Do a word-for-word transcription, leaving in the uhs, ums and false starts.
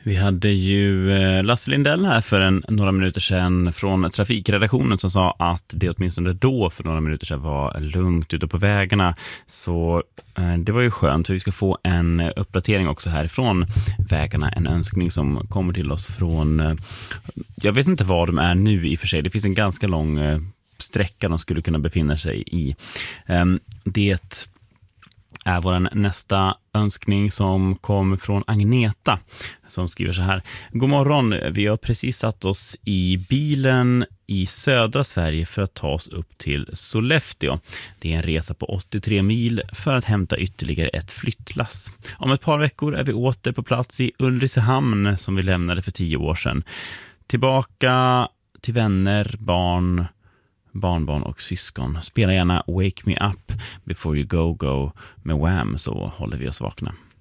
Vi hade ju Lasse Lindell här för en, några minuter sedan från trafikredaktionen som sa att det åtminstone då för några minuter sedan var lugnt ute på vägarna. Så eh, det var ju skönt, för vi ska få en uppdatering också härifrån vägarna. En önskning som kommer till oss från, eh, jag vet inte var de är nu i och för sig. Det finns en ganska lång eh, sträcka de skulle kunna befinna sig i. Eh, det är vår nästa önskning som kom från Agneta som skriver så här: God morgon, vi har precis satt oss i bilen i södra Sverige för att ta oss upp till Sollefteå. Det är en resa på åttiotre mil för att hämta ytterligare ett flyttlass. Om ett par veckor är vi åter på plats i Ulricehamn som vi lämnade för tio år sedan. Tillbaka till vänner, barn, barnbarn och syskon. Spela gärna Wake Me Up Before You Go Go med Wham, så håller vi oss vakna.